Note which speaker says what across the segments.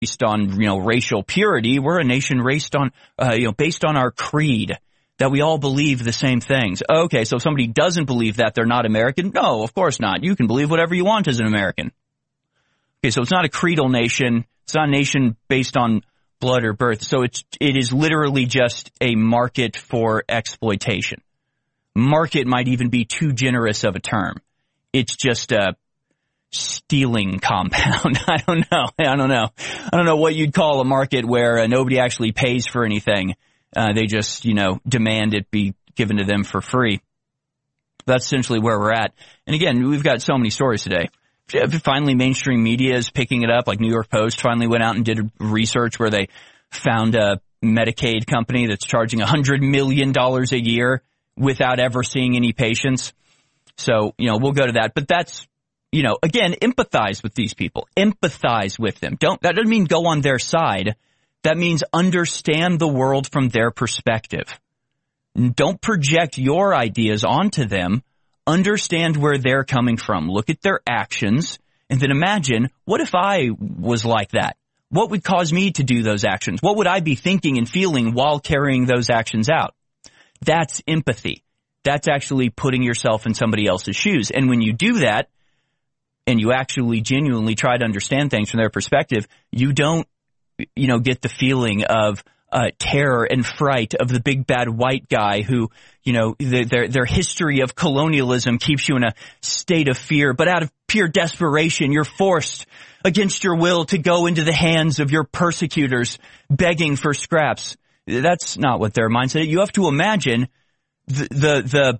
Speaker 1: based on, racial purity. We're a nation based on our creed, that we all believe the same things. Okay, so if somebody doesn't believe that, they're not American? No, of course not. You can believe whatever you want as an American. Okay, so it's not a creedal nation. It's not a nation based on blood or birth. So it is literally just a market for exploitation. Market might even be too generous of a term. It's just a stealing compound. I don't know what you'd call a market where nobody actually pays for anything. They just, demand it be given to them for free. That's essentially where we're at. And again, we've got so many stories today. Finally, mainstream media is picking it up. Like New York Post finally went out and did research where they found a Medicaid company that's charging $100 million a year without ever seeing any patients. So, we'll go to that. But that's, again, empathize with these people. Empathize with them. That doesn't mean go on their side. That means understand the world from their perspective. Don't project your ideas onto them. Understand where they're coming from. Look at their actions and then imagine, what if I was like that? What would cause me to do those actions? What would I be thinking and feeling while carrying those actions out? That's empathy. That's actually putting yourself in somebody else's shoes. And when you do that and you actually genuinely try to understand things from their perspective, you don't, get the feeling of terror and fright of the big bad white guy who, their history of colonialism keeps you in a state of fear. But out of pure desperation, you're forced against your will to go into the hands of your persecutors, begging for scraps. That's not what their mindset is. You have to imagine the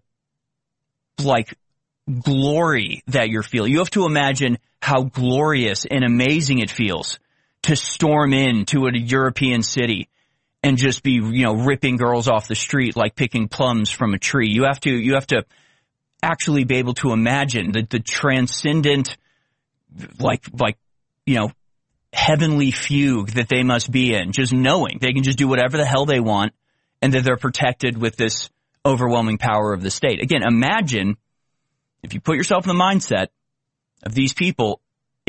Speaker 1: glory that you're feeling. You have to imagine how glorious and amazing it feels to storm into a European city and just be, ripping girls off the street like picking plums from a tree. You have to actually be able to imagine the transcendent, heavenly fugue that they must be in, just knowing they can just do whatever the hell they want and that they're protected with this overwhelming power of the state. Again, imagine if you put yourself in the mindset of these people,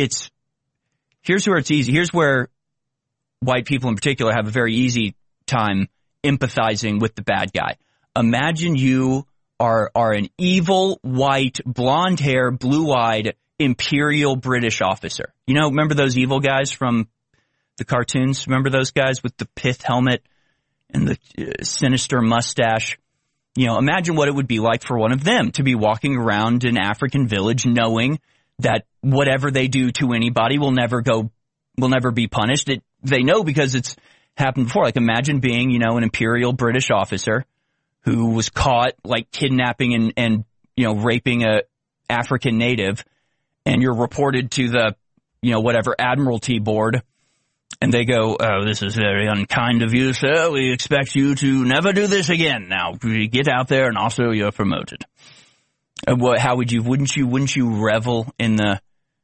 Speaker 1: here's where it's easy. Here's where white people in particular have a very easy time empathizing with the bad guy. Imagine you are an evil, white, blonde hair, blue-eyed, imperial British officer. Remember those evil guys from the cartoons? Remember those guys with the pith helmet and the sinister mustache? Imagine what it would be like for one of them to be walking around an African village knowing that whatever they do to anybody will never be punished. They know because it's happened before. Like imagine being, an imperial British officer who was caught kidnapping and raping a African native, and you're reported to the, whatever Admiralty board, and they go, "Oh, this is very unkind of you, sir. We expect you to never do this again. Now get out there and also you're promoted." How would you? Wouldn't you revel in the,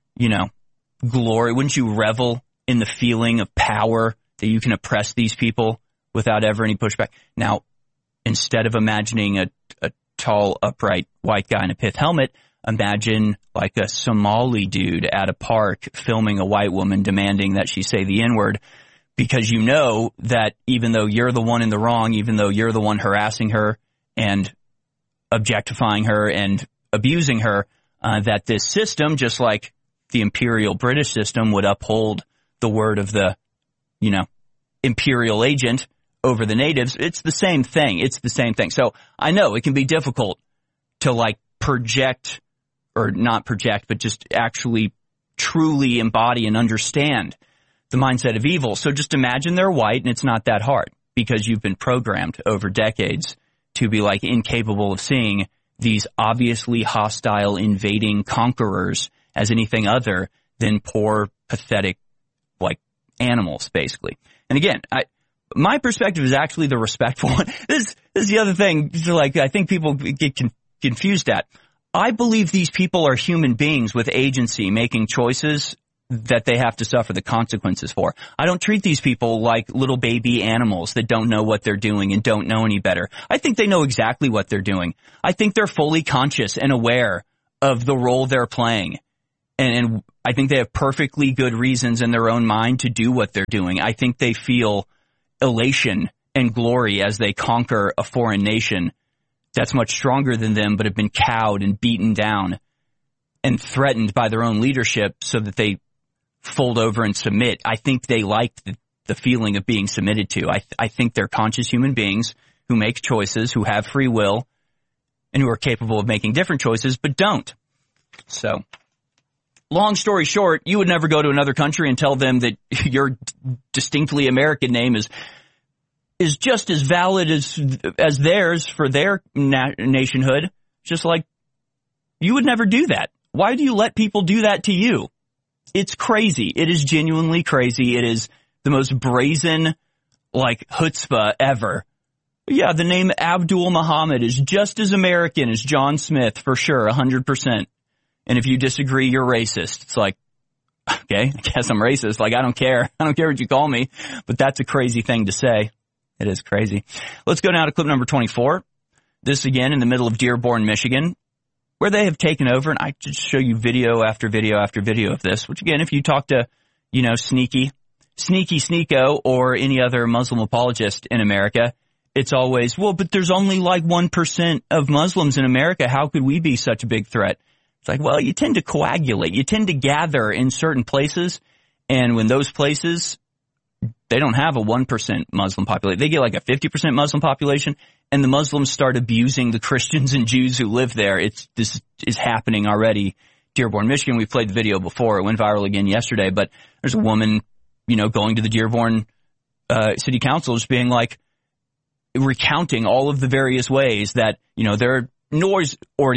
Speaker 1: glory? Wouldn't you revel in the feeling of power that you can oppress these people without ever any pushback? Now, instead of imagining a tall, upright white guy in a pith helmet, imagine like a Somali dude at a park filming a white woman demanding that she say the N-word, because you know that even though you're the one in the wrong, even though you're the one harassing her and objectifying her and abusing her, that this system, just like the imperial British system, would uphold the word of the, imperial agent over the natives. It's the same thing. So I know it can be difficult to project, or not project, but just actually truly embody and understand the mindset of evil. So just imagine they're white, and it's not that hard because you've been programmed over decades to be incapable of seeing these obviously hostile, invading conquerors as anything other than poor, pathetic, animals, basically. And again, my perspective is actually the respectful one. This is the other thing, I think people get confused at. I believe these people are human beings with agency, making choices that they have to suffer the consequences for. I don't treat these people like little baby animals that don't know what they're doing and don't know any better. I think they know exactly what they're doing. I think they're fully conscious and aware of the role they're playing. And I think they have perfectly good reasons in their own mind to do what they're doing. I think they feel elation and glory as they conquer a foreign nation that's much stronger than them, but have been cowed and beaten down and threatened by their own leadership so that they fold over and submit. I think they like the feeling of being submitted to. I think they're conscious human beings who make choices, who have free will, and who are capable of making different choices, but don't. So, long story short, you would never go to another country and tell them that your distinctly American name is just as valid as theirs for their nationhood. Just like you would never do that. Why do you let people do that to you? It's crazy. It is genuinely crazy. It is the most brazen, chutzpah ever. Yeah, the name Abdul Muhammad is just as American as John Smith, for sure, 100%. And if you disagree, you're racist. It's like, okay, I guess I'm racist. I don't care. I don't care what you call me. But that's a crazy thing to say. It is crazy. Let's go now to clip number 24. This again in the middle of Dearborn, Michigan, where they have taken over. And I just show you video after video after video of this, which again, if you talk to, Sneaky Sneeko or any other Muslim apologist in America, it's always, well, but there's only 1% of Muslims in America. How could we be such a big threat? It's like, well, you tend to coagulate. You tend to gather in certain places. And when those places, they don't have a 1% Muslim population. They get a 50% Muslim population, and the Muslims start abusing the Christians and Jews who live there. This is happening already. Dearborn, Michigan, we played the video before. It went viral again yesterday, but there's a woman, going to the Dearborn City Council just being recounting all of the various ways that, there are noise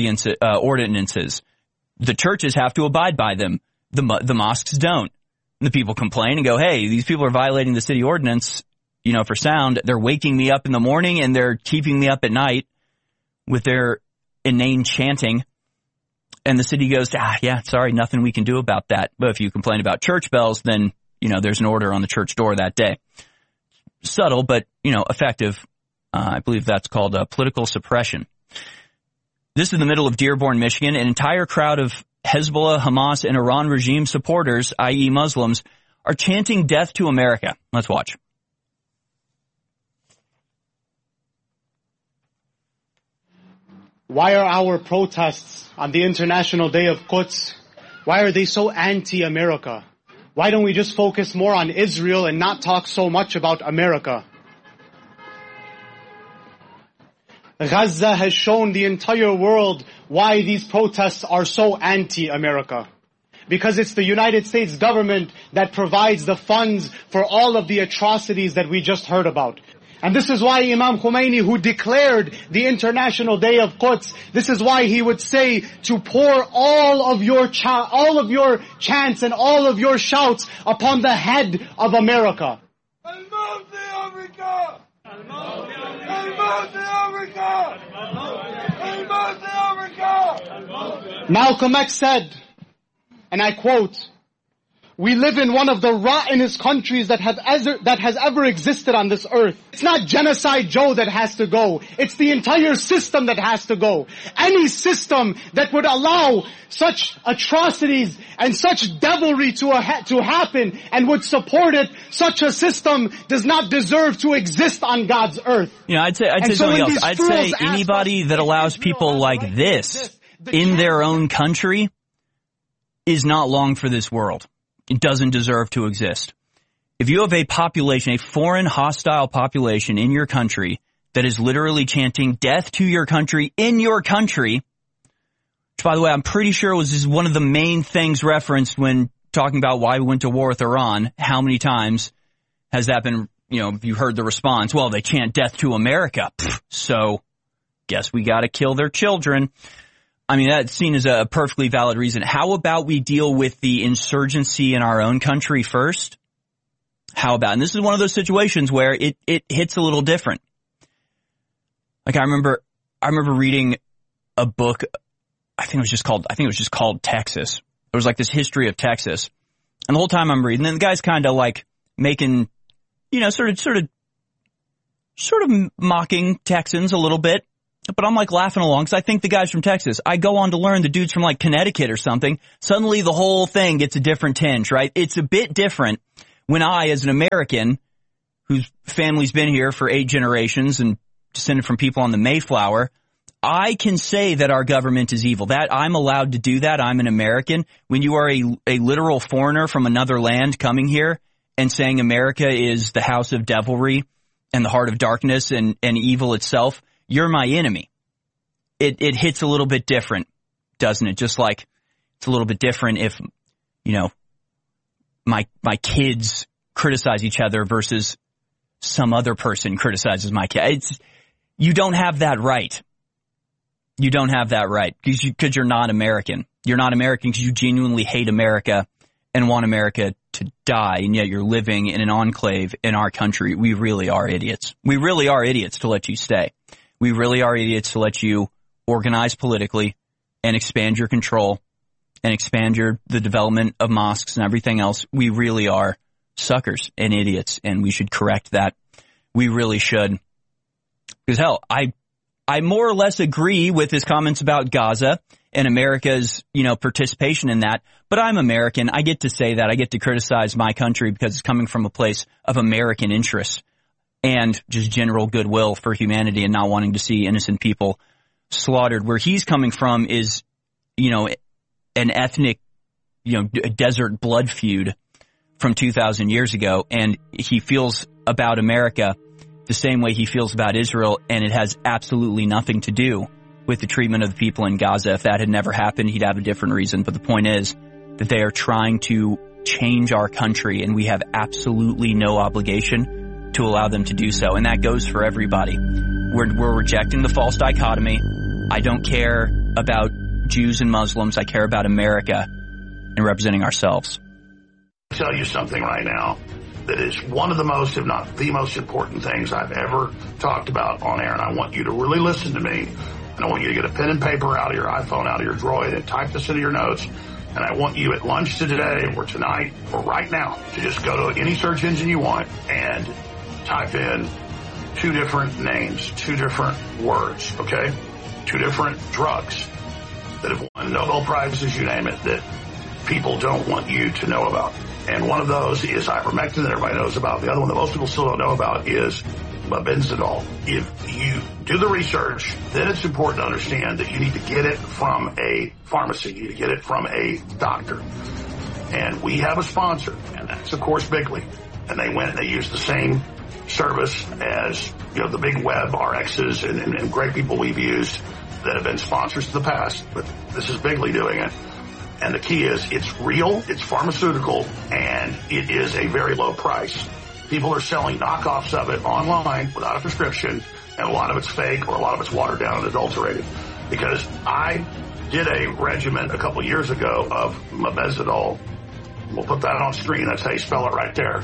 Speaker 1: ordinances. The churches have to abide by them. The mosques don't. And the people complain and go, hey, these people are violating the city ordinance, for sound. They're waking me up in the morning and they're keeping me up at night with their inane chanting. And the city goes, yeah, sorry, nothing we can do about that. But if you complain about church bells, then, there's an order on the church door that day. Subtle, but, effective. I believe that's called political suppression. This is in the middle of Dearborn, Michigan. An entire crowd of Hezbollah, Hamas, and Iran regime supporters, i.e. Muslims, are chanting death to America. Let's watch.
Speaker 2: Why are our protests on the International Day of Quds, why are they so anti-America? Why don't we just focus more on Israel and not talk so much about America? Gaza has shown the entire world why these protests are so anti-America. Because it's the United States government that provides the funds for all of the atrocities that we just heard about. And this is why Imam Khomeini, who declared the International Day of Quds, this is why he would say to pour all of your chants and all of your shouts upon the head of America. Malcolm X said, and I quote, "We live in one of the rottenest countries that has ever existed on this earth. It's not Genocide Joe that has to go. It's the entire system that has to go. Any system that would allow such atrocities and such devilry to happen and would support it, such a system does not deserve to exist on God's earth."
Speaker 1: I'd say something else. I'd say anybody that allows people like this in their own country is not long for this world. It doesn't deserve to exist. If you have a population, a foreign hostile population in your country that is literally chanting death to your country in your country, which, by the way, I'm pretty sure was one of the main things referenced when talking about why we went to war with Iran. How many times has that been, you heard the response, well, they chant death to America. So guess we got to kill their children. I mean, that's seen as a perfectly valid reason. How about we deal with the insurgency in our own country first? How about, and this is one of those situations where it hits a little different. I remember reading a book, I think it was just called Texas. It was this history of Texas. And the whole time I'm reading, and the guy's kind of making, sort of mocking Texans a little bit. But I'm like laughing along because I think the guy's from Texas. I go on to learn the dude's from like Connecticut or something. Suddenly the whole thing gets a different tinge, right? It's a bit different when I, as an American whose family's been here for 8 generations and descended from people on the Mayflower, I can say that our government is evil. That I'm allowed to do that. I'm an American. When you are a literal foreigner from another land coming here and saying America is the house of devilry and the heart of darkness and evil itself, you're my enemy. It hits a little bit different, doesn't it? Just like it's a little bit different if, you know, my kids criticize each other versus some other person criticizes my kid. You don't have that right. You don't have that right because you're not American. You're not American because you genuinely hate America and want America to die, and yet you're living in an enclave in our country. We really are idiots. We really are idiots to let you stay. We really are idiots to let you organize politically and expand your control and expand the development of mosques and everything else. We really are suckers and idiots, and we should correct that. We really should. Because hell, I more or less agree with his comments about Gaza and America's, participation in that. But I'm American. I get to say that. I get to criticize my country because it's coming from a place of American interest and just general goodwill for humanity and not wanting to see innocent people slaughtered. Where he's coming from is, an ethnic, desert blood feud from 2,000 years ago. And he feels about America the same way he feels about Israel, and it has absolutely nothing to do with the treatment of the people in Gaza. If that had never happened, he'd have a different reason. But the point is that they are trying to change our country, and we have absolutely no obligation to allow them to do so. And that goes for everybody. We're rejecting the false dichotomy. I don't care about Jews and Muslims. I care about America and representing ourselves.
Speaker 3: I'll tell you something right now that is one of the most, if not the most important things I've ever talked about on air. And I want you to really listen to me. And I want you to get a pen and paper out of your iPhone, out of your Droid, and type this into your notes. And I want you at lunch today or tonight or right now to just go to any search engine you want and type in 2 different names, 2 different words, okay? 2 different drugs that have won Nobel Prizes, you name it, that people don't want you to know about. And one of those is ivermectin that everybody knows about. The other one that most people still don't know about is mebendazole. If you do the research, then it's important to understand that you need to get it from a pharmacy. You need to get it from a doctor. And we have a sponsor, and that's, of course, Bigley. And they went and they used the same service as, the big web RXs and great people we've used that have been sponsors in the past. But this is Bigley doing it. And the key is it's real, it's pharmaceutical, and it is a very low price. People are selling knockoffs of it online without a prescription, and a lot of it's fake or a lot of it's watered down and adulterated. Because I did a regimen a couple years ago of mebendazole. We'll put that on screen. That's how you spell it right there.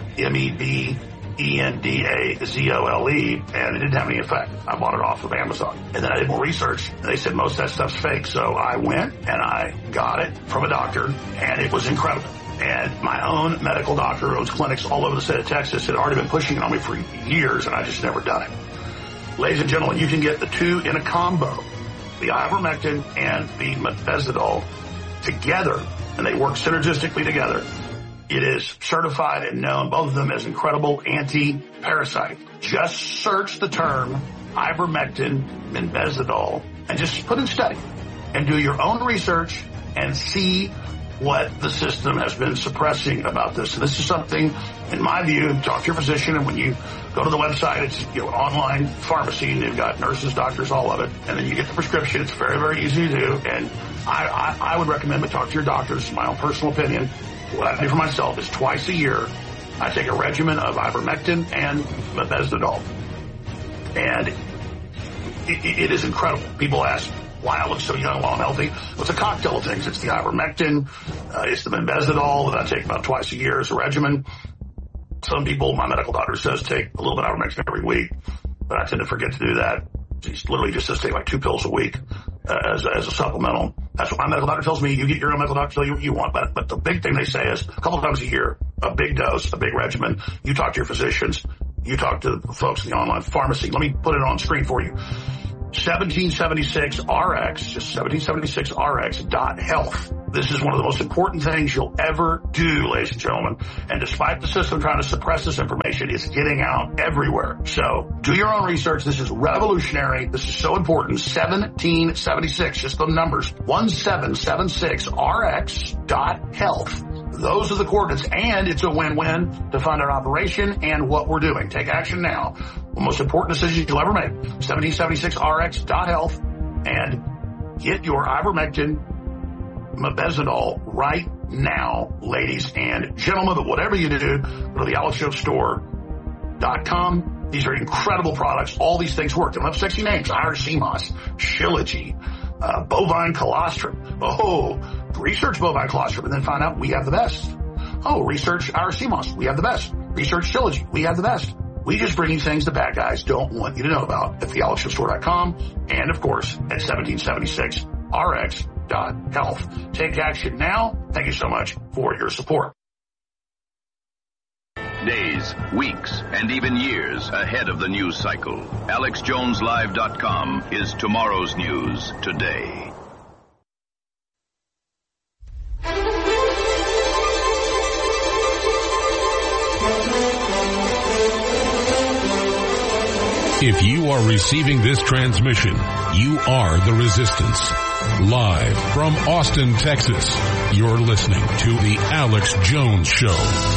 Speaker 3: MEBENDAZOLE, and it didn't have any effect. I bought it off of Amazon. And then I did more research, and they said most of that stuff's fake. So I went and I got it from a doctor, and it was incredible. And my own medical doctor who owns clinics all over the state of Texas had already been pushing it on me for years, and I just never done it. Ladies and gentlemen, you can get the 2 in a combo, the ivermectin and the mebendazole together, and they work synergistically together. It is certified and known, both of them, as incredible anti-parasite. Just search the term ivermectin, mebendazole, and just put in study and do your own research and see what the system has been suppressing about this. And this is something, in my view, talk to your physician, and when you go to the website, it's an online pharmacy, and they've got nurses, doctors, all of it, and then you get the prescription. It's very, very easy to do, and I would recommend to talk to your doctors. My own personal opinion. What I do for myself is twice a year, I take a regimen of ivermectin and mebendazole. And it is incredible. People ask why I look so young while I'm healthy. Well, it's a cocktail of things. It's the ivermectin, it's the mebendazole that I take about twice a year as a regimen. Some people, my medical doctor says, take a little bit of ivermectin every week, but I tend to forget to do that. He's literally just says take like 2 pills a week as a supplemental. That's what my medical doctor tells me. You get your own medical doctor tell you what you want. But the big thing they say is a couple times a year, a big dose, a big regimen. You talk to your physicians. You talk to the folks in the online pharmacy. Let me put it on screen for you. 1776RX, just 1776RX.health. This is one of the most important things you'll ever do, ladies and gentlemen. And despite the system trying to suppress this information, it's getting out everywhere. So do your own research. This is revolutionary. This is so important. 1776, just the numbers. 1776RX.health. Those are the coordinates, and it's a win-win to fund our operation and what we're doing. Take action now. The most important decision you'll ever make. 1776RX.health, and get your ivermectin, mebendazole right now, ladies and gentlemen. But whatever you do, go to the AlexJonesStore.com. These are incredible products. All these things work. They don't have sexy names. IRC-MOS, Shilajit, bovine colostrum. Oh, research bovine colostrum and then find out we have the best. Oh, research IRC-MOS. We have the best. Research Shilajit. We have the best. We just bring you things the bad guys don't want you to know about at thealexjonesstore.com and, of course, at 1776RX.health. Take action now. Thank you so much for your support.
Speaker 4: Days, weeks, and even years ahead of the news cycle. AlexJonesLive.com is tomorrow's news today.
Speaker 5: If you are receiving this transmission, you are the Resistance. Live from Austin, Texas, you're listening to The Alex Jones Show.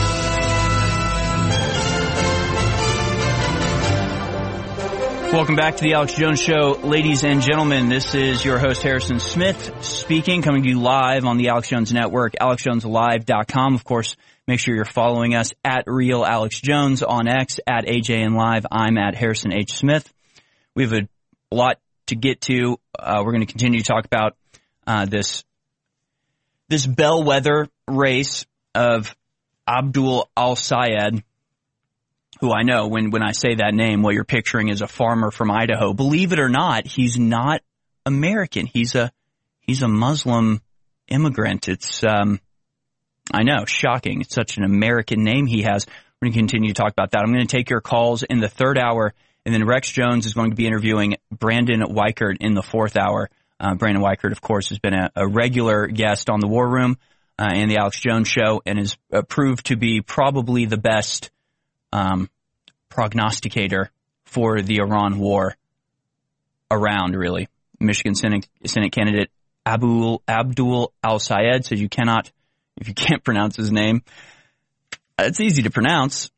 Speaker 1: Welcome back to The Alex Jones Show, ladies and gentlemen. This is your host, Harrison Smith, speaking, coming to you live on the Alex Jones Network, AlexJonesLive.com. Of course, make sure you're following us at Real Alex Jones on X, at AJN Live. I'm at Harrison H. Smith. We have a lot to get to. We're going to continue to talk about this bellwether race of Abdul Al-Sayed, who I know when I say that name, what you're picturing is a farmer from Idaho. Believe it or not, he's not American. He's a Muslim immigrant. It's I know, shocking. It's such an American name he has. We're going to continue to talk about that. I'm going to take your calls in the third hour, and then Rex Jones is going to be interviewing Brandon Weichert in the fourth hour. Brandon Weichert, of course, has been a regular guest on the War Room and the Alex Jones Show, and has proved to be probably the best prognosticator for the Iran war around, really. Michigan Senate candidate Abdul Al-Sayed says if you can't pronounce his name, it's easy to pronounce.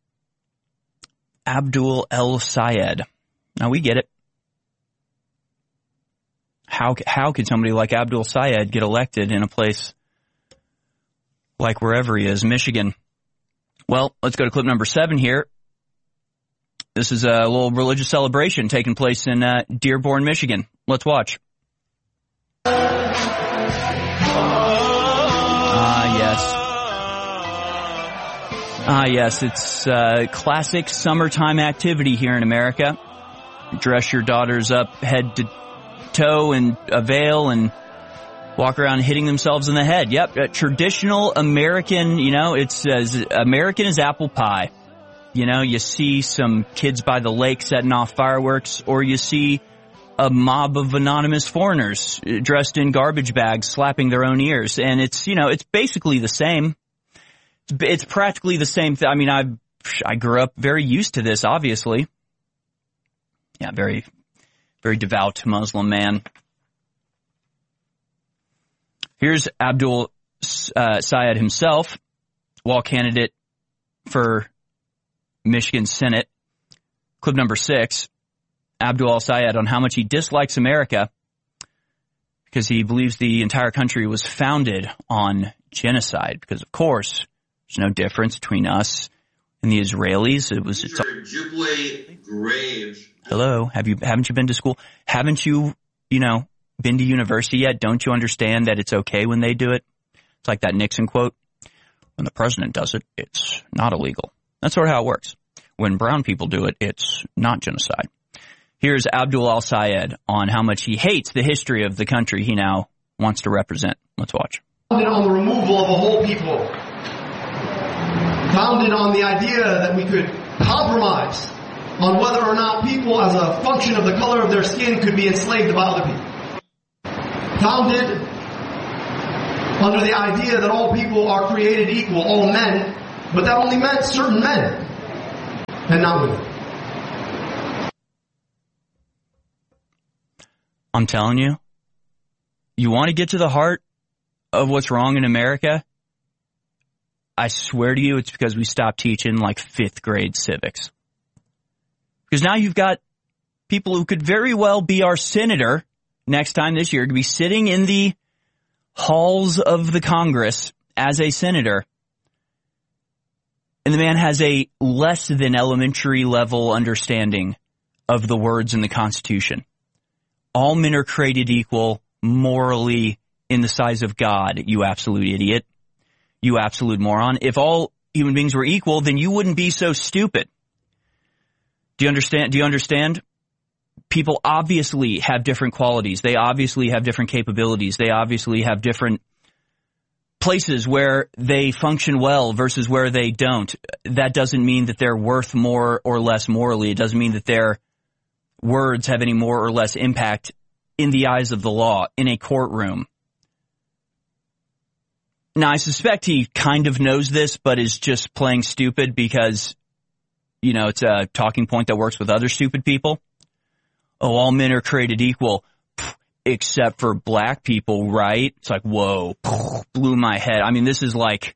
Speaker 1: Abdul Al-Sayed. Now, we get it. How could somebody like Abdul Sayed get elected in a place like wherever he is, Michigan? Well, let's go to clip number 7 here. This is a little religious celebration taking place in Dearborn, Michigan. Let's watch. Yes, it's classic summertime activity here in America. Dress your daughters up head to toe in a veil and walk around hitting themselves in the head. Yep, traditional American, it's as American as apple pie. You see some kids by the lake setting off fireworks, or you see a mob of anonymous foreigners dressed in garbage bags slapping their own ears. And it's basically the same. It's practically the same thing. I mean, I grew up very used to this, obviously. Yeah, very, very devout Muslim man. Here's Abdul Sayed himself, while candidate for Michigan Senate. Clip number 6, Abdul Al-Sayed on how much he dislikes America because he believes the entire country was founded on genocide. Because, of course, there's no difference between us and the Israelis. Hello, haven't you been to school? Haven't you, been to university yet? Don't you understand that it's okay when they do it? It's like that Nixon quote. When the president does it, it's not illegal. That's sort of how it works. When brown people do it, it's not genocide. Here's Abdul Al-Sayed on how much he hates the history of the country he now wants to represent. Let's watch.
Speaker 6: Founded on the removal of a whole people. Founded on the idea that we could compromise on whether or not people, as a function of the color of their skin, could be enslaved by other people. Founded under the idea that all people are created equal, all men, but that only meant certain men, and not women.
Speaker 1: I'm telling you, you want to get to the heart of what's wrong in America? I swear to you, it's because we stopped teaching like 5th grade civics. Because now you've got people who could very well be our senator next time this year, could be sitting in the halls of the Congress as a senator. And the man has a less than elementary level understanding of the words in the Constitution. All men are created equal, morally, in the size of God, you absolute idiot. You absolute moron. If all human beings were equal, then you wouldn't be so stupid. Do you understand? People obviously have different qualities. They obviously have different capabilities. They obviously have different places where they function well versus where they don't. That doesn't mean that they're worth more or less morally. It doesn't mean that their words have any more or less impact in the eyes of the law, in a courtroom. Now, I suspect he kind of knows this, but is just playing stupid because, you know, it's a talking point that works with other stupid people. Oh, all men are created equal, except for black people, right? It's like, whoa, blew my head. I mean, this is like,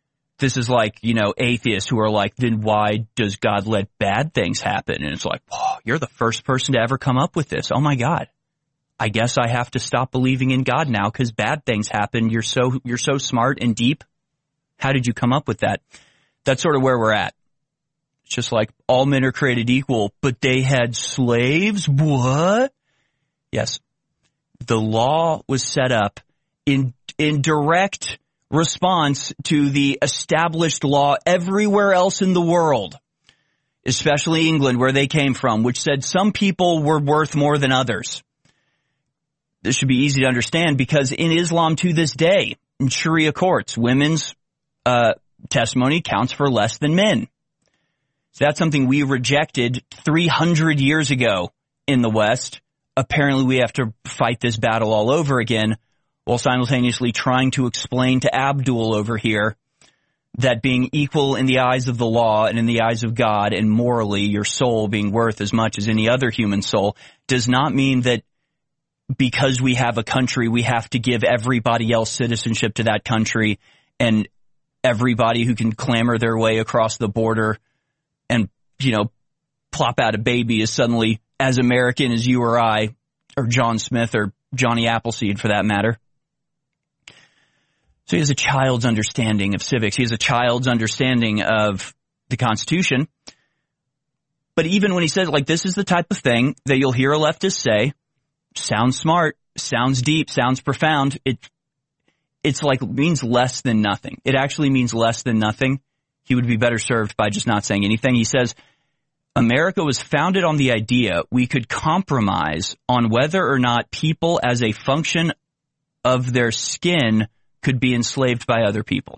Speaker 1: you know, atheists who are like, then why does God let bad things happen? And it's like, whoa, you're the first person to ever come up with this. Oh my God. I guess I have to stop believing in God now because bad things happen. You're so smart and deep. How did you come up with that? That's sort of where we're at. It's just like all men are created equal, but they had slaves? What? Yes. The law was set up in direct response to the established law everywhere else in the world, especially England, where they came from, which said some people were worth more than others. This should be easy to understand because in Islam to this day, in Sharia courts, women's testimony counts for less than men. So that's something we rejected 300 years ago in the West. Apparently we have to fight this battle all over again while simultaneously trying to explain to Abdul over here that being equal in the eyes of the law and in the eyes of God and morally your soul being worth as much as any other human soul does not mean that because we have a country, we have to give everybody else citizenship to that country, and everybody who can clamor their way across the border and, you know, plop out a baby is suddenly as American as you or I, or John Smith, or Johnny Appleseed for that matter. So he has a child's understanding of civics. He has a child's understanding of the Constitution. But even when he says, like, this is the type of thing that you'll hear a leftist say, sounds smart, sounds deep, sounds profound. It's like means less than nothing. It actually means less than nothing. He would be better served by just not saying anything. He says, America was founded on the idea we could compromise on whether or not people as a function of their skin could be enslaved by other people.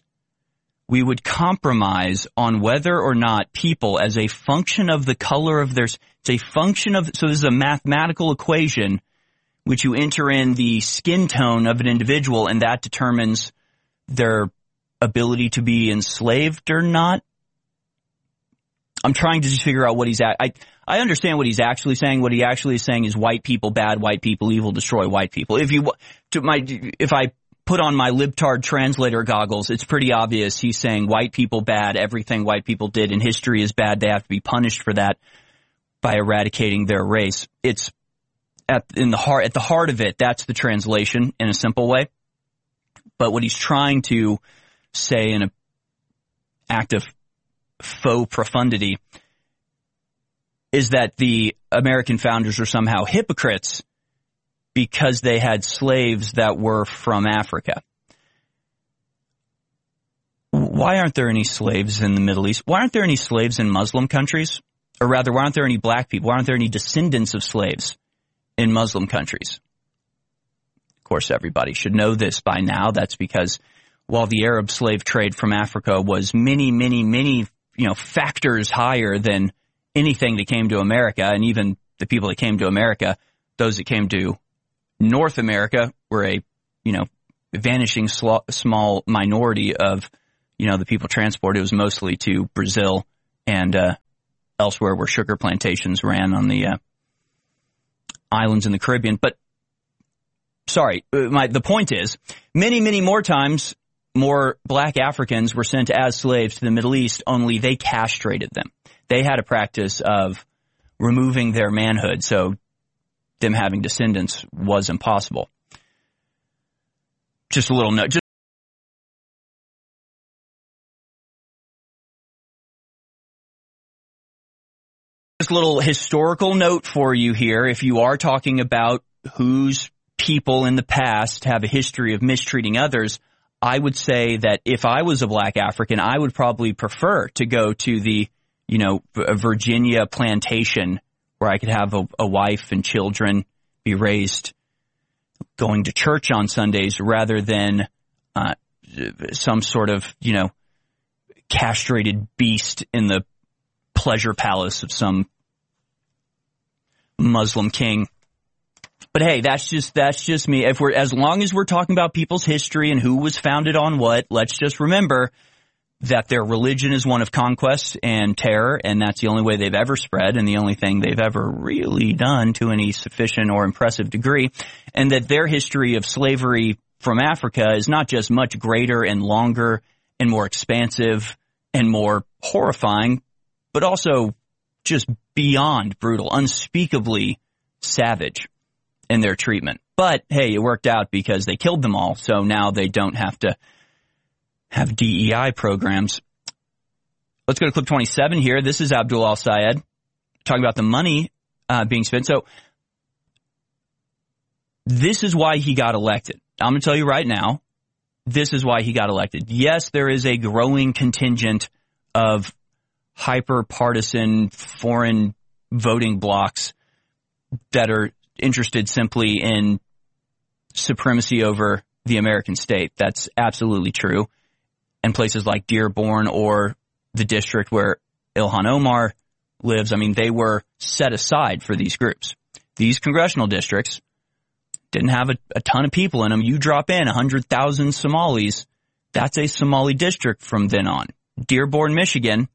Speaker 1: We would compromise on whether or not people as a function of the color of their, it's a function of, so this is a mathematical equation which you enter in the skin tone of an individual and that determines their ability to be enslaved or not. I'm trying to just figure out what he's at. I understand what he's actually saying. What he actually is saying is white people bad, white people evil, destroy white people. If I put on my libtard translator goggles, it's pretty obvious he's saying white people bad, everything white people did in history is bad. They have to be punished for that by eradicating their race. It's at the heart of it. That's the translation in a simple way. But what he's trying to say in an act of faux profundity is that the American founders are somehow hypocrites because they had slaves that were from Africa. Why aren't there any slaves in the Middle East? Why aren't there any slaves in Muslim countries? Or rather, why aren't there any black people? Why aren't there any descendants of slaves in Muslim countries? Of course, everybody should know this by now. That's because while the Arab slave trade from Africa was many, many, many, factors higher than anything that came to America, and even the people that came to America, those that came to North America were a, vanishing small minority of, the people transported. It was mostly to Brazil and elsewhere where sugar plantations ran on the islands in the Caribbean. But, sorry, the point is, many, many more times, more black Africans were sent as slaves to the Middle East, only they castrated them. They had a practice of removing their manhood, so them having descendants was impossible. Just a little note. Just a little historical note for you here. If you are talking about whose people in the past have a history of mistreating others, I would say that if I was a black African, I would probably prefer to go to the, a Virginia plantation where I could have a wife and children, be raised going to church on Sundays rather than some sort of, castrated beast in the pleasure palace of some Muslim king. But hey, that's just me. As long as we're talking about people's history and who was founded on what, let's just remember that their religion is one of conquest and terror, and that's the only way they've ever spread and the only thing they've ever really done to any sufficient or impressive degree, and that their history of slavery from Africa is not just much greater and longer and more expansive and more horrifying, but also just beyond brutal, unspeakably savage in their treatment. But hey, it worked out because they killed them all, so now they don't have to have DEI programs. Let's go to clip 27 here. This is Abdul Al-Sayed talking about the money being spent. So this is why he got elected. I'm going to tell you right now, this is why he got elected. Yes, there is a growing contingent of hyper-partisan foreign voting blocs that are interested simply in supremacy over the American state. That's absolutely true. And places like Dearborn or the district where Ilhan Omar lives, they were set aside for these groups. These congressional districts didn't have a ton of people in them. You drop in 100,000 Somalis, that's a Somali district from then on. Dearborn, Michigan,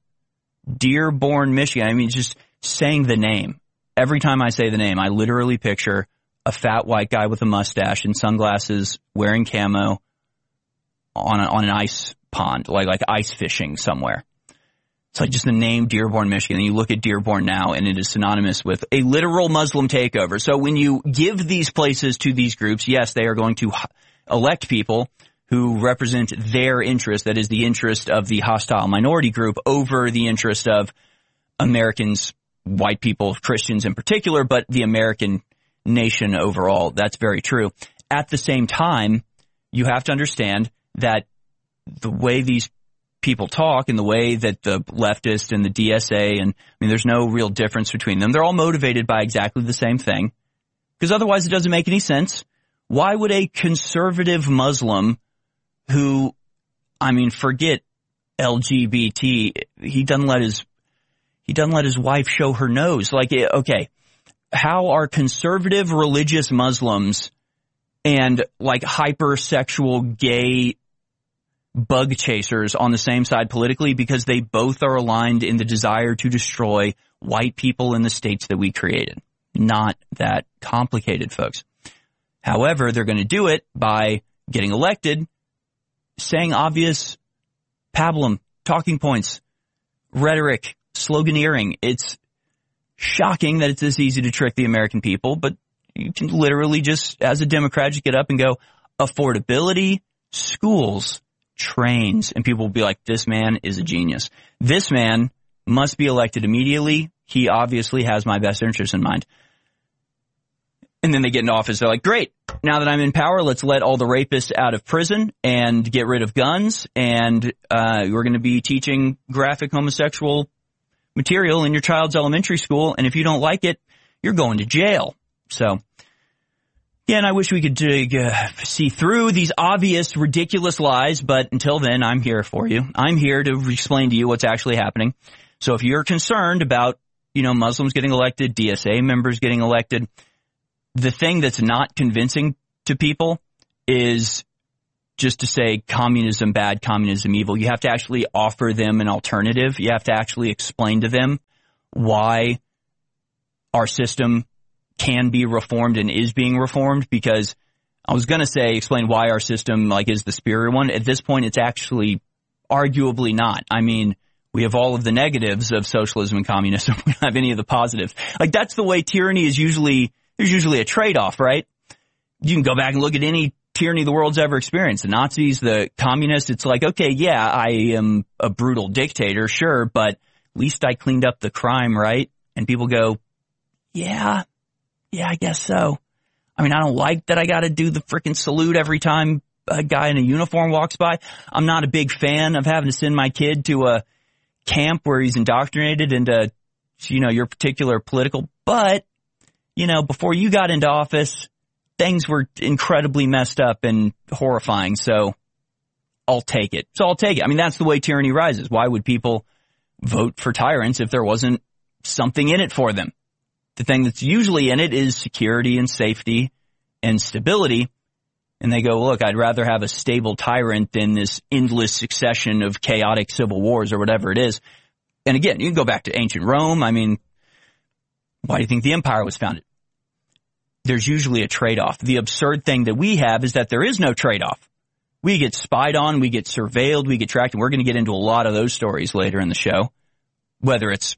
Speaker 1: just saying the name. Every time I say the name, I literally picture a fat white guy with a mustache and sunglasses wearing camo on an ice pond, like ice fishing somewhere. It's like just the name Dearborn, Michigan. And you look at Dearborn now and it is synonymous with a literal Muslim takeover. So when you give these places to these groups, yes, they are going to elect people who represent their interest, that is the interest of the hostile minority group over the interest of Americans, white people, Christians in particular, but the American nation overall. That's very true. At the same time, you have to understand that the way these people talk and the way that the leftists and the DSA, and there's no real difference between them. They're all motivated by exactly the same thing, because otherwise it doesn't make any sense. Why would a conservative Muslim who, forget LGBT, he doesn't let his wife show her nose. Okay, how are conservative religious Muslims and hypersexual gay bug chasers on the same side politically? Because they both are aligned in the desire to destroy white people in the states that we created. Not that complicated, folks. However, they're going to do it by getting elected, saying obvious pablum, talking points, rhetoric, sloganeering. It's shocking that it's this easy to trick the American people, but you can literally just, as a Democrat, just get up and go, affordability, schools, trains, and people will be like, this man is a genius. This man must be elected immediately. He obviously has my best interest in mind. And then they get into office. They're like, great, now that I'm in power, let's let all the rapists out of prison and get rid of guns. And we're going to be teaching graphic homosexual material in your child's elementary school. And if you don't like it, you're going to jail. So, yeah, and I wish we could see through these obvious, ridiculous lies. But until then, I'm here for you. I'm here to explain to you what's actually happening. So if you're concerned about Muslims getting elected, DSA members getting elected. The thing that's not convincing to people is just to say communism bad, communism evil. You have to actually offer them an alternative. You have to actually explain to them why our system can be reformed and is being reformed, because I was going to say explain why our system is the superior one. At this point, it's actually arguably not. I mean, we have all of the negatives of socialism and communism. We don't have any of the positives. That's the way tyranny is there's usually a trade-off, right? You can go back and look at any tyranny the world's ever experienced. The Nazis, the communists, it's okay, yeah, I am a brutal dictator, sure, but at least I cleaned up the crime, right? And people go, yeah, I guess so. I mean, I don't like that I got to do the freaking salute every time a guy in a uniform walks by. I'm not a big fan of having to send my kid to a camp where he's indoctrinated into, your particular political. But, before you got into office, things were incredibly messed up and horrifying. So I'll take it. I mean, that's the way tyranny rises. Why would people vote for tyrants if there wasn't something in it for them? The thing that's usually in it is security and safety and stability. And they go, look, I'd rather have a stable tyrant than this endless succession of chaotic civil wars or whatever it is. And again, you can go back to ancient Rome. I mean, why do you think the empire was founded? There's usually a trade-off. The absurd thing that we have is that there is no trade-off. We get spied on, we get surveilled, we get tracked, and we're going to get into a lot of those stories later in the show, whether it's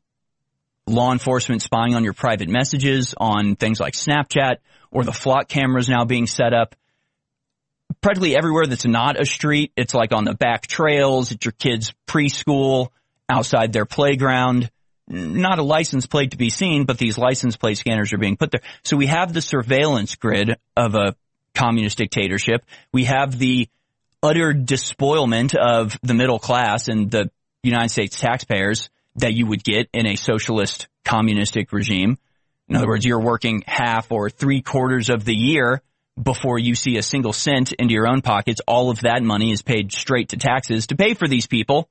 Speaker 1: law enforcement spying on your private messages on things like Snapchat, or the flock cameras now being set up. Practically everywhere that's not a street, it's on the back trails, at your kids' preschool, outside their playground. Not a license plate to be seen, but these license plate scanners are being put there. So we have the surveillance grid of a communist dictatorship. We have the utter despoilment of the middle class and the United States taxpayers that you would get in a socialist communistic regime. In other words, you're working half or 3/4 of the year before you see a single cent into your own pockets. All of that money is paid straight to taxes to pay for these people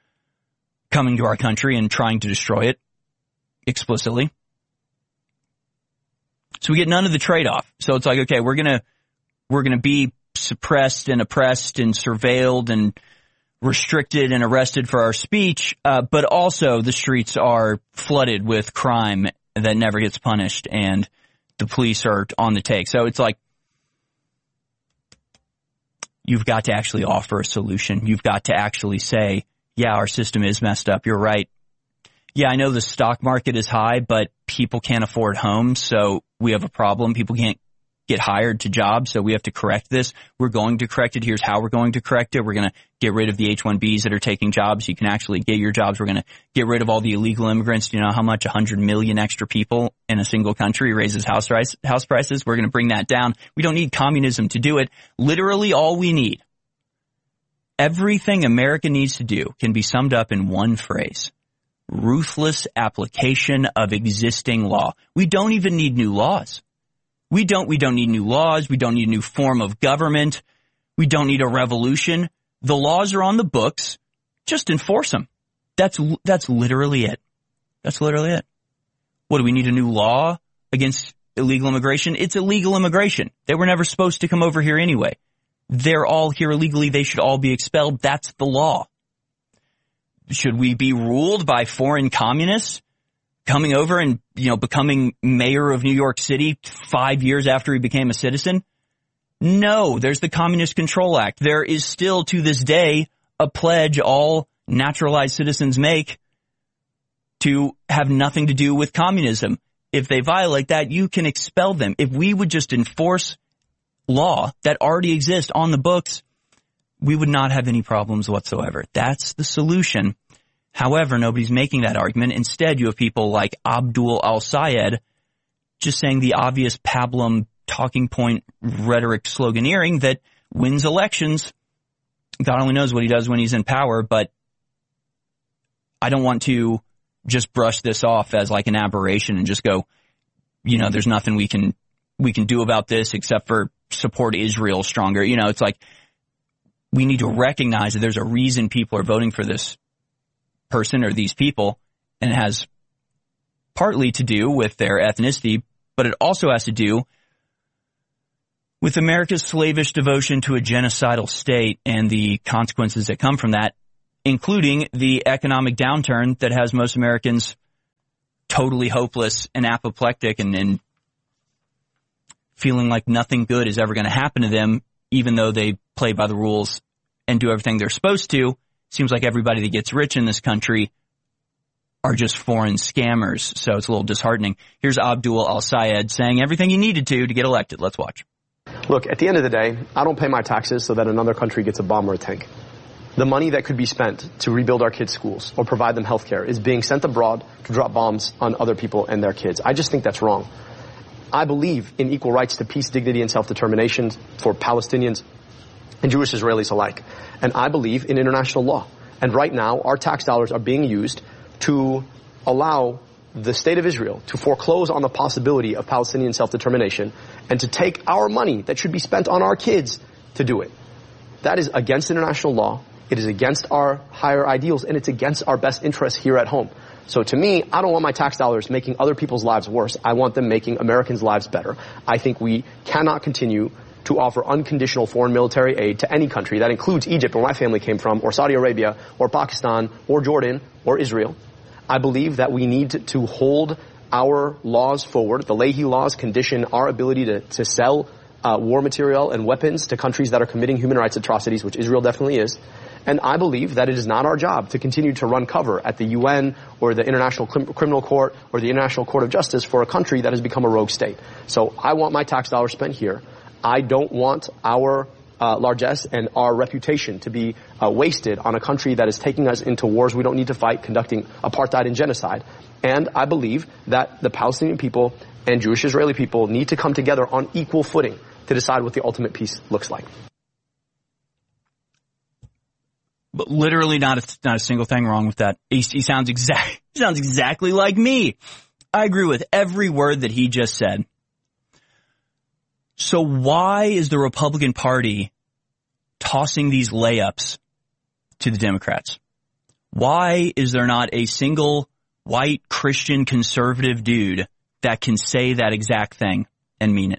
Speaker 1: coming to our country and trying to destroy it explicitly. So we get none of the trade-off. So it's okay, we're gonna be suppressed and oppressed and surveilled and restricted and arrested for our speech, but also the streets are flooded with crime that never gets punished, and the police are on the take. So it's you've got to actually offer a solution. You've got to actually say, yeah, our system is messed up. You're right. Yeah, I know the stock market is high, but people can't afford homes, so we have a problem. People can't get hired to jobs, so we have to correct this. We're going to correct it. Here's how we're going to correct it. We're going to get rid of the H-1Bs that are taking jobs. You can actually get your jobs. We're going to get rid of all the illegal immigrants. Do you know how much 100 million extra people in a single country raises house prices? We're going to bring that down. We don't need communism to do it. Literally all we need, everything America needs to do, can be summed up in one phrase: ruthless application of existing law. We don't even need new laws. We don't need new laws. We don't need a new form of government. We don't need a revolution. The laws are on the books. Just enforce them. That's literally it. That's literally it. What, do we need a new law against illegal immigration? It's illegal immigration. They were never supposed to come over here anyway. They're all here illegally. They should all be expelled. That's the law. Should we be ruled by foreign communists coming over and, becoming mayor of New York City 5 years after he became a citizen? No, there's the Communist Control Act. There is still, to this day, a pledge all naturalized citizens make to have nothing to do with communism. If they violate that, you can expel them. If we would just enforce law that already exists on the books, we would not have any problems whatsoever. That's the solution. However, nobody's making that argument. Instead, you have people like Abdul al-Sayed just saying the obvious pablum talking point rhetoric sloganeering that wins elections. God only knows what he does when he's in power, but I don't want to just brush this off as an aberration and just go, there's nothing we can do about this except for support Israel stronger. It's we need to recognize that there's a reason people are voting for this person or these people, and it has partly to do with their ethnicity, but it also has to do with America's slavish devotion to a genocidal state and the consequences that come from that, including the economic downturn that has most Americans totally hopeless and apoplectic and feeling like nothing good is ever going to happen to them, even though they play by the rules and do everything they're supposed to. Seems like everybody that gets rich in this country are just foreign scammers, so it's a little disheartening. Here's Abdul Al-Sayed saying everything he needed to get elected. Let's watch.
Speaker 7: Look, at the end of the day, I don't pay my taxes so that another country gets a bomb or a tank. The money that could be spent to rebuild our kids' schools or provide them health care is being sent abroad to drop bombs on other people and their kids. I just think that's wrong. I believe in equal rights to peace, dignity, and self-determination for Palestinians and Jewish Israelis alike. And I believe in international law. And right now, our tax dollars are being used to allow the state of Israel to foreclose on the possibility of Palestinian self-determination and to take our money that should be spent on our kids to do it. That is against international law. It is against our higher ideals, and it's against our best interests here at home. So to me, I don't want my tax dollars making other people's lives worse. I want them making Americans' lives better. I think we cannot continue to offer unconditional foreign military aid to any country. That includes Egypt, where my family came from, or Saudi Arabia, or Pakistan, or Jordan, or Israel. I believe that we need to hold our laws forward. The Leahy laws condition our ability to sell war material and weapons to countries that are committing human rights atrocities, which Israel definitely is. And I believe that it is not our job to continue to run cover at the UN or the International Criminal Court or the International Court of Justice for a country that has become a rogue state. So I want my tax dollars spent here. I don't want our largesse and our reputation to be wasted on a country that is taking us into wars we don't need to fight, conducting apartheid and genocide. And I believe that the Palestinian people and Jewish Israeli people need to come together on equal footing to decide what the ultimate peace looks like.
Speaker 1: But literally not a single thing wrong with that. He sounds exactly like me. I agree with every word that he just said. So why is the Republican Party tossing these layups to the Democrats? Why is there not a single white Christian conservative dude that can say that exact thing and mean it?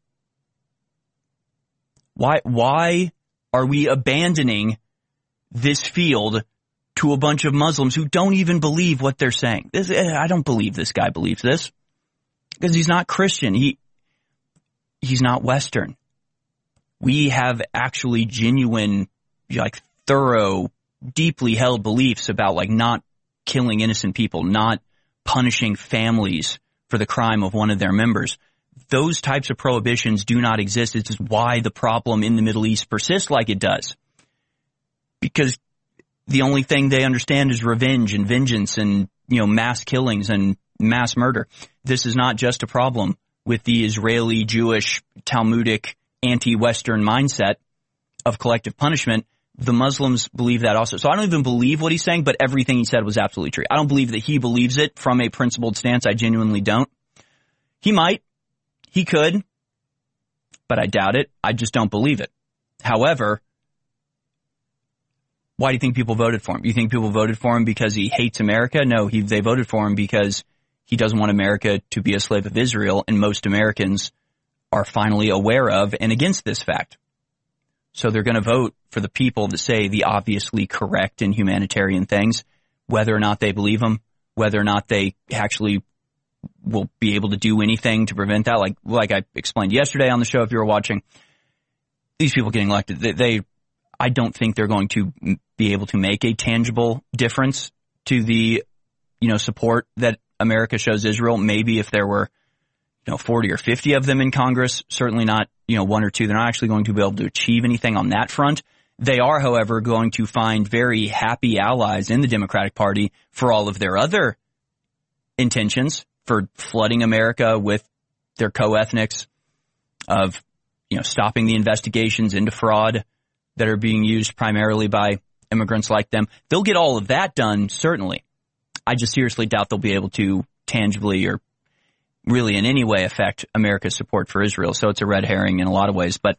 Speaker 1: Why are we abandoning this field to a bunch of Muslims who don't even believe what they're saying? I don't believe this guy believes this because he's not Christian. He's not Western. We have actually genuine, thorough, deeply held beliefs about not killing innocent people, not punishing families for the crime of one of their members. Those types of prohibitions do not exist. It's just why the problem in the Middle East persists like it does. Because the only thing they understand is revenge and vengeance and, mass killings and mass murder. This is not just a problem with the Israeli, Jewish, Talmudic, anti-Western mindset of collective punishment. The Muslims believe that also. So I don't even believe what he's saying, but everything he said was absolutely true. I don't believe that he believes it from a principled stance. I genuinely don't. He might. He could. But I doubt it. I just don't believe it. However, why do you think people voted for him? You think people voted for him because he hates America? No, they voted for him because he doesn't want America to be a slave of Israel, and most Americans are finally aware of and against this fact. So they're going to vote for the people that say the obviously correct and humanitarian things, whether or not they believe them, whether or not they actually will be able to do anything to prevent that. Like I explained yesterday on the show, if you were watching, these people getting elected, I don't think they're going to be able to make a tangible difference to the, support that America shows Israel. Maybe if there were, 40 or 50 of them in Congress, certainly not, one or two. They're not actually going to be able to achieve anything on that front. They are, however, going to find very happy allies in the Democratic Party for all of their other intentions, for flooding America with their co-ethnics, of, stopping the investigations into fraud that are being used primarily by immigrants like them. They'll get all of that done, certainly. I just seriously doubt they'll be able to tangibly or really in any way affect America's support for Israel. So it's a red herring in a lot of ways. But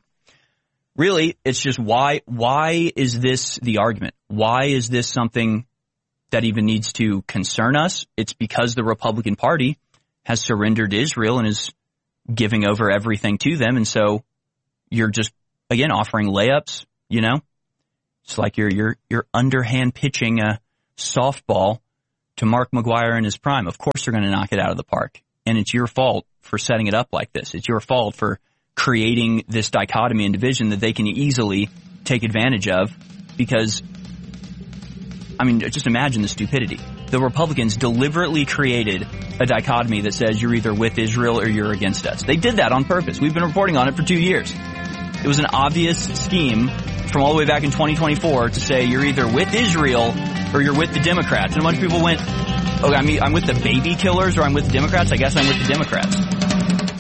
Speaker 1: really, it's just why is this the argument? Why is this something that even needs to concern us. It's because the Republican Party has surrendered to Israel and is giving over everything to them. And so you're just, again, offering layups, you know? It's like you're underhand pitching a softball to Mark McGwire in his prime. Of course they're going to knock it out of the park. And it's your fault for setting it up like this. It's your fault for creating this dichotomy and division that they can easily take advantage of because, I mean, just imagine the stupidity. The Republicans deliberately created a dichotomy that says you're either with Israel or you're against us. They did that on purpose. We've been reporting on it for 2 years. It was an obvious scheme from all the way back in 2024 to say you're either with Israel or you're with the Democrats. And a bunch of people went, okay, I'm with the baby killers or I'm with the Democrats. I guess I'm with the Democrats.